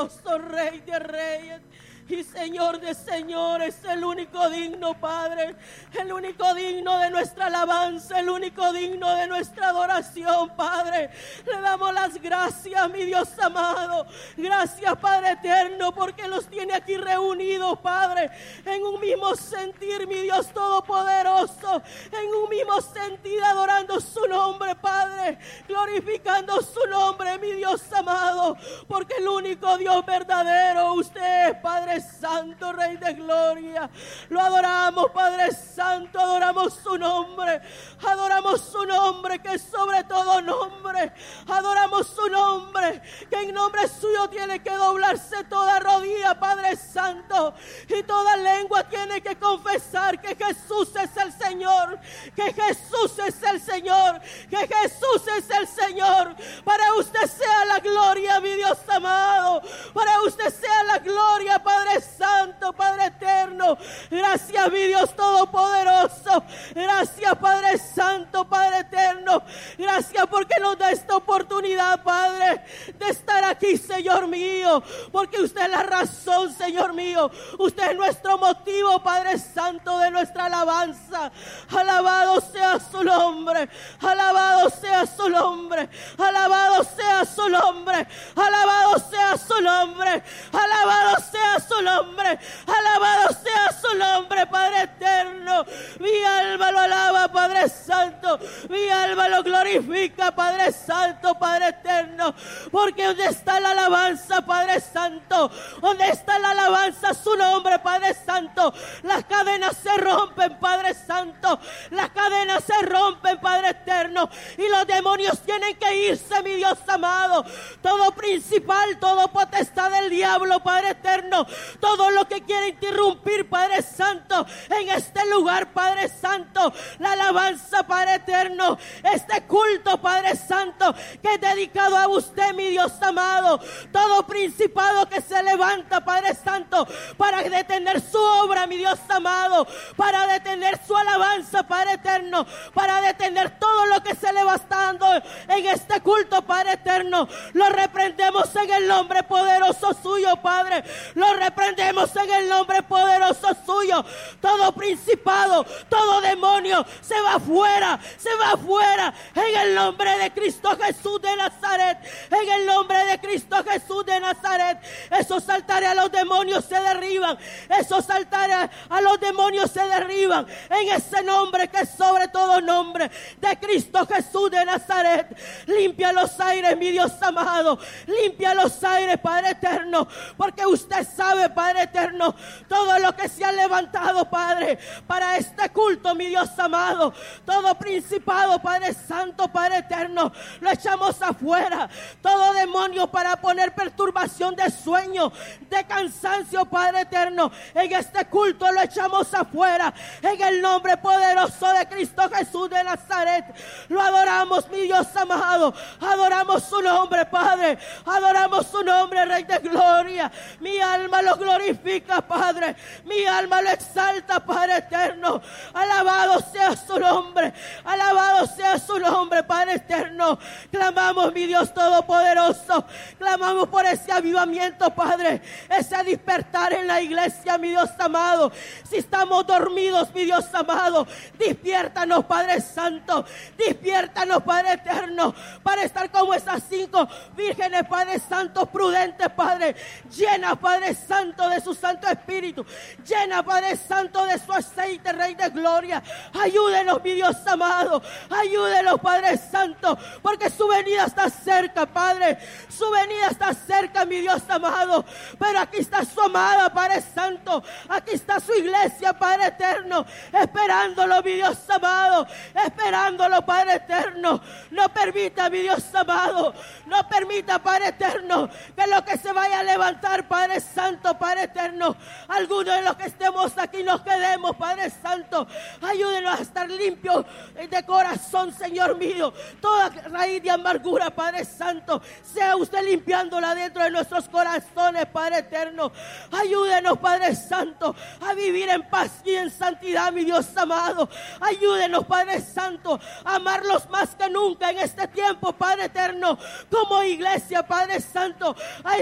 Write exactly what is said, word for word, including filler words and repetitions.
poderoso, Rey de reyes y Señor de señores, el único digno, Padre, el único digno de nuestra alabanza, el único digno de nuestra adoración, Padre. Le damos las gracias, mi Dios amado. Gracias, Padre eterno, porque los tiene aquí reunidos, Padre, en un mismo sentir, mi Dios todopoderoso, en un mismo sentir, adorando su nombre, Padre, glorificando su nombre, mi Dios amado, porque el único Dios verdadero, usted es, Padre Santo, Rey de gloria. Lo adoramos, Padre Santo, adoramos su nombre, adoramos su nombre que es sobre todo nombre, adoramos su nombre que en nombre suyo tiene que doblarse toda rodilla, Padre Santo, y toda lengua tiene que confesar que Jesús es el Señor, que Jesús es el Señor, que Jesús es el Señor. Para usted sea la gloria, mi Dios amado, para usted sea la gloria, Padre Santo, Padre eterno. Gracias, mi Dios todopoderoso. Gracias, Padre Santo, Padre eterno. Gracias porque nos da esta oportunidad, Padre, de estar aquí, Señor mío, porque usted es la razón, Señor mío. Usted es nuestro motivo, Padre Santo, de nuestra alabanza. Alabado sea su nombre, alabado sea su nombre, alabado sea su nombre, alabado sea su nombre, alabado sea su nombre, alabado sea su nombre, Padre eterno. Mi alma lo alaba, Padre Santo, mi alma lo glorifica, Padre Santo, Padre eterno, porque donde está la alabanza, Padre Santo, donde está la alabanza a su nombre, Padre Santo, las cadenas se rompen, Padre Santo, las cadenas se rompen, Padre eterno, y los demonios tienen que irse, mi Dios amado. Todo principal, todo potestad del diablo, Padre eterno, todo lo que quiere interrumpir, Padre Santo, en este lugar, Padre Santo, la alabanza, Padre eterno, este culto, Padre Santo, que es dedicado a usted, mi Dios amado. Todo principado que se levanta, Padre Santo, para detener su obra, mi Dios amado, para detener su alabanza, Padre eterno, para detener todo lo que se le va dando en este culto, Padre eterno, lo reprendemos en el nombre poderoso suyo, Padre. Lo reprendemos en el nombre poderoso suyo. Todo principado, todo demonio se va afuera, se va afuera en el nombre de Cristo Jesús de Nazaret, en el nombre de Cristo Jesús de Nazaret. Esos altares a los demonios se derriban, esos altares a los demonios se derriban en ese nombre que es sobre todo nombre, de Cristo Jesús de Nazaret. Limpia los aires, mi Dios amado, limpia los aires, Padre eterno, porque usted sabe, Padre eterno, todo lo que se ha levantado, Padre, para este culto, mi Dios amado. Todo principado, Padre Santo, Padre eterno, lo echamos afuera. Todo demonio para poner perturbación de sueño, de cansancio, Padre eterno, en este culto lo echamos afuera, en el nombre poderoso de Cristo Jesús de Nazaret. Lo adoramos, mi Dios amado, adoramos su nombre, Padre, adoramos su nombre, Rey de gloria. Mi alma lo glorifica, Padre, mi alma lo exalta, Padre eterno. Alabado sea su nombre, alabado sea su nombre, Padre eterno. Clamamos, mi Dios todopoderoso, clamamos por ese avivamiento, Padre, ese despertar en la iglesia, mi Dios amado. Si estamos dormidos, mi Dios amado, despiértanos, Padre Santo, despiértanos, Padre eterno, para estar como esas cinco vírgenes, Padre Santo, prudentes, Padre, llena, Padre Santo, de su Santo Espíritu, llena, Padre Santo, de su aceite, Rey de gloria. Ayúdenos, mi Dios amado, ayúdenos, Padre Santo, porque su venida está cerca, Padre, su venida está cerca, mi Dios amado. Pero aquí está su amada, Padre Santo, aquí está su iglesia, Padre eterno, esperándolo, mi Dios amado, esperándolo, Padre eterno. No permita, mi Dios amado, no permita, Padre eterno, que lo que se vaya a levantar, Padre Santo, Padre eterno, algunos de los que estemos aquí nos quedemos, Padre Santo. Ayúdenos a estar limpios de corazón, Señor mío. Toda raíz de amargura, Padre Santo, sea usted limpiándola dentro de nuestros corazones, Padre eterno. Ayúdenos, Padre Santo, a vivir en paz y en santidad, mi Dios amado. Ayúdenos, Padre Santo, a amarlos más que nunca en este tiempo, Padre eterno, como iglesia, Padre Santo, a